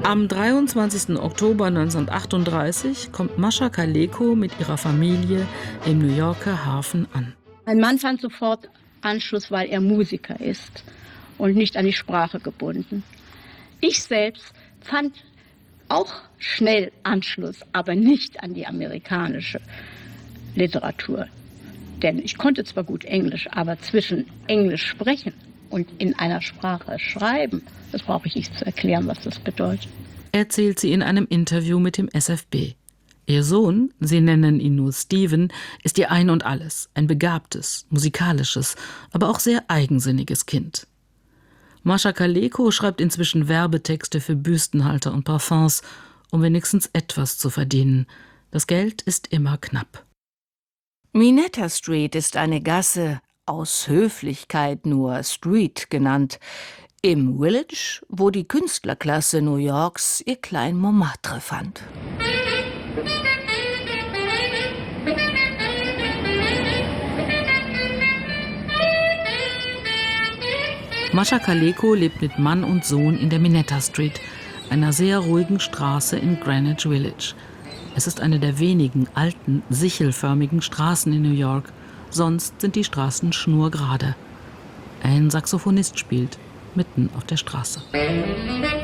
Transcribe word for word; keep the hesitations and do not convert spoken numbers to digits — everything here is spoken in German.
Am dreiundzwanzigsten Oktober neunzehnhundertachtunddreißig kommt Mascha Kaleko mit ihrer Familie im New Yorker Hafen an. Mein Mann fand sofort Anschluss, weil er Musiker ist und nicht an die Sprache gebunden. Ich selbst fand auch schnell Anschluss, aber nicht an die amerikanische Literatur. Denn ich konnte zwar gut Englisch, aber zwischen Englisch sprechen und in einer Sprache schreiben, das brauche ich nicht zu erklären, was das bedeutet. Erzählt sie in einem Interview mit dem S F B. Ihr Sohn, sie nennen ihn nur Steven, ist ihr Ein und Alles, ein begabtes, musikalisches, aber auch sehr eigensinniges Kind. Mascha Kaleko schreibt inzwischen Werbetexte für Büstenhalter und Parfums, um wenigstens etwas zu verdienen. Das Geld ist immer knapp. Minetta Street ist eine Gasse, aus Höflichkeit nur Street genannt, im Village, wo die Künstlerklasse New Yorks ihr Klein Montmartre fand. Mascha Kaleko lebt mit Mann und Sohn in der Minetta Street, einer sehr ruhigen Straße in Greenwich Village. Es ist eine der wenigen alten, sichelförmigen Straßen in New York. Sonst sind die Straßen schnurgerade. Ein Saxophonist spielt mitten auf der Straße.